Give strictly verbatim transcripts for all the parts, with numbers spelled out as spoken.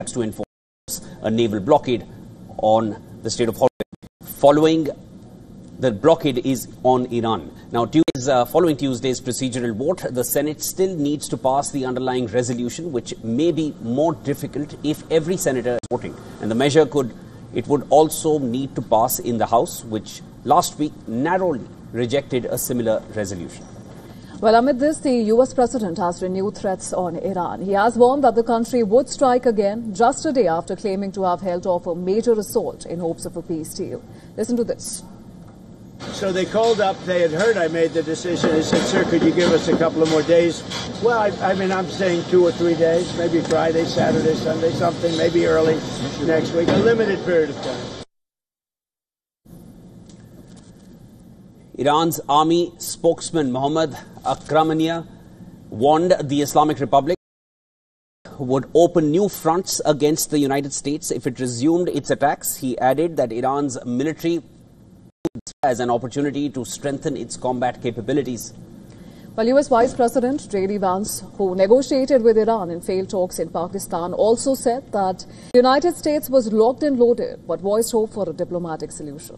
to enforce a naval blockade on the state of Hormuz. Following the blockade is on Iran. Now, Tuesday's, uh, following Tuesday's procedural vote, the Senate still needs to pass the underlying resolution, which may be more difficult if every senator is voting. And the measure could, it would also need to pass in the House, which last week narrowly rejected a similar resolution. Well, amid this, the U S president has renewed threats on Iran. He has warned that the country would strike again just a day after claiming to have held off a major assault in hopes of a peace deal. Listen to this. So they called up, they had heard I made the decision. They said, sir, could you give us a couple of more days? Well, I, I mean, I'm saying two or three days, maybe Friday, Saturday, Sunday, something, maybe early next week, a limited period of time. Iran's army spokesman Mohammad Akramania warned the Islamic Republic would open new fronts against the United States if it resumed its attacks. He added that Iran's military has an opportunity to strengthen its combat capabilities. Well, U S Vice President J D Vance, who negotiated with Iran in failed talks in Pakistan, also said that the United States was locked and loaded but voiced hope for a diplomatic solution.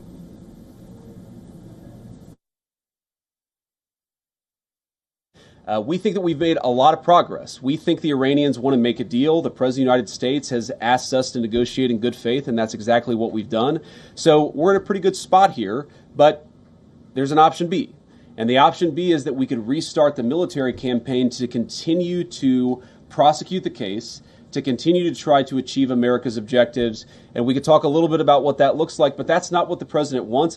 Uh, we think that we've made a lot of progress. We think the Iranians want to make a deal. The President of the United States has asked us to negotiate in good faith, and that's exactly what we've done. So we're in a pretty good spot here, but there's an option B. And the option B is that we could restart the military campaign to continue to prosecute the case, to continue to try to achieve America's objectives. And we could talk a little bit about what that looks like, but that's not what the president wants.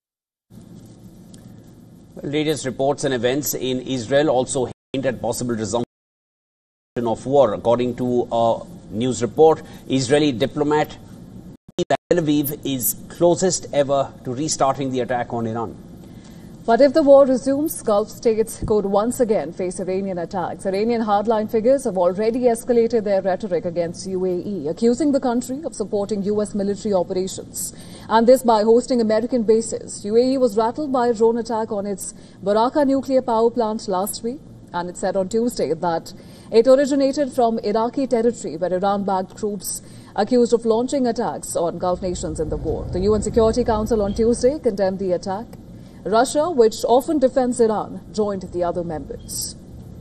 Latest reports and events in Israel also hint at possible resumption of war. According to a news report, Israeli diplomat that Tel Aviv is closest ever to restarting the attack on Iran. But if the war resumes, Gulf states could once again face Iranian attacks. Iranian hardline figures have already escalated their rhetoric against U A E, accusing the country of supporting U S military operations. And this by hosting American bases. U A E was rattled by a drone attack on its Barakah nuclear power plant last week. And it said on Tuesday that it originated from Iraqi territory where Iran-backed groups accused of launching attacks on Gulf nations in the war. The U N Security Council on Tuesday condemned the attack. Russia, which often defends Iran, joined the other members.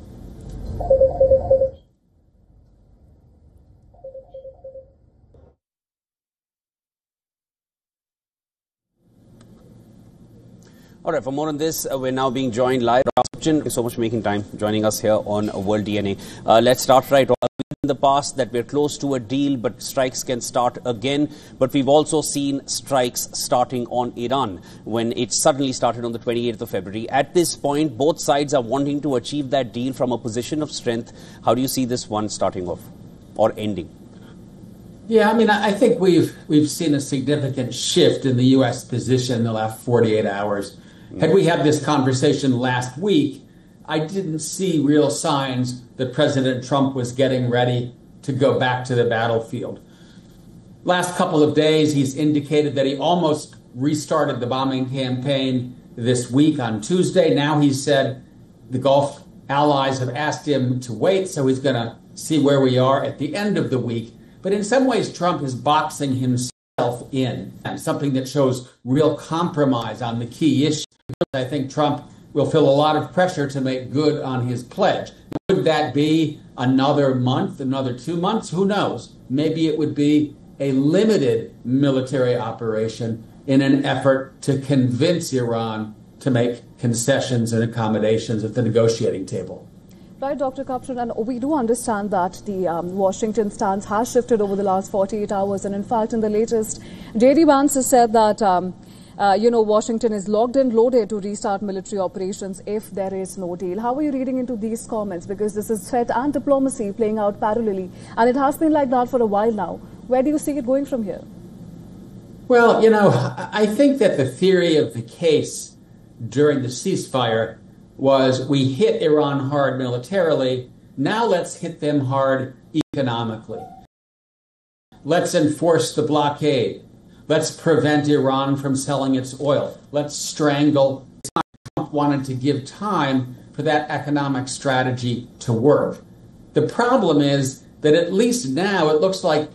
All right, for more on this, uh, we're now being joined live. Thank you so much for making time joining us here on World D N A. Uh, let's start right off. In the past that we're close to a deal, but strikes can start again. But we've also seen strikes starting on Iran when it suddenly started on the twenty-eighth of February. At this point, both sides are wanting to achieve that deal from a position of strength. How do you see this one starting off or ending? Yeah, I mean, I think we've we've seen a significant shift in the U S position in the last forty-eight hours. Had we had this conversation last week, I didn't see real signs that President Trump was getting ready to go back to the battlefield. Last couple of days, he's indicated that he almost restarted the bombing campaign this week on Tuesday. Now he said the Gulf allies have asked him to wait, so he's going to see where we are at the end of the week. But in some ways, Trump is boxing himself in, and something that shows real compromise on the key issue. I think Trump will feel a lot of pressure to make good on his pledge. Would that be another month, another two months? Who knows? Maybe it would be a limited military operation in an effort to convince Iran to make concessions and accommodations at the negotiating table. Right, Doctor Kapran, and we do understand that the um, Washington stance has shifted over the last forty-eight hours. And in fact, in the latest, J D Vance has said that um, Uh, you know, Washington is locked and loaded to restart military operations if there is no deal. How are you reading into these comments? Because this is threat and diplomacy playing out parallelly. And it has been like that for a while now. Where do you see it going from here? Well, you know, I think that the theory of the case during the ceasefire was we hit Iran hard militarily. Now let's hit them hard economically. Let's enforce the blockade. Let's prevent Iran from selling its oil. Let's strangle. Trump wanted to give time for that economic strategy to work. The problem is that at least now it looks like